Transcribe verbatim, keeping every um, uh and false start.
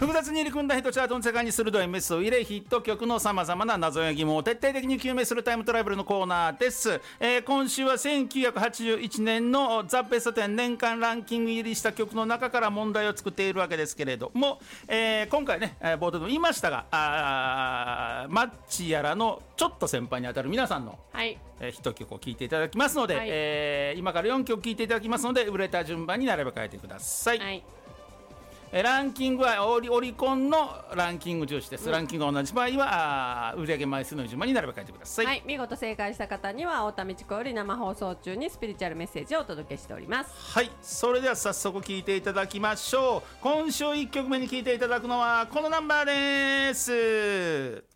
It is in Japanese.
複雑に入り組んだヒットチャートの世界に鋭いメスを入れ、ヒット曲のさまざまな謎や疑問を徹底的に究明するタイムトラベルのコーナーです。えー、今週はせんきゅうひゃくはちじゅういちねんのザ・ベストじゅう年間ランキング入りした曲の中から問題を作っているわけですけれども、えー、今回ね、冒頭でも言いましたが、あマッチやらのちょっと先輩にあたる皆さんの、はいえー、ヒット曲を聴いていただきますので、はいえー、今からよんきょく聴いていただきますので、売れた順番に並べ替えてください。はいランキングはオリ、オリコンのランキング重視です、うん、ランキングが同じ場合は売上枚数の順番に並べ替えてください、 はい、見事正解した方には太田道子より生放送中にスピリチュアルメッセージをお届けしております。 はい、それでは早速聴いていただきましょう。今週いっきょくめに聴いていただくのはこのナンバーです。